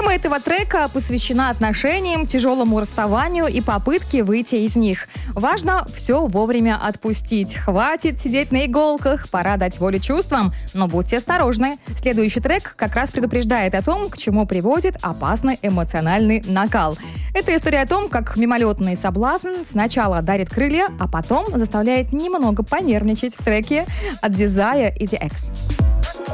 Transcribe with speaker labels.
Speaker 1: Тема этого трека посвящена отношениям, тяжелому расставанию и попытке выйти из них. Важно все вовремя отпустить. Хватит сидеть на иголках, пора дать волю чувствам, но будьте осторожны. Следующий трек как раз предупреждает о том, к чему приводит опасный эмоциональный накал. Это история о том, как мимолетный соблазн сначала дарит крылья, а потом заставляет немного понервничать в треке от Desire и The X.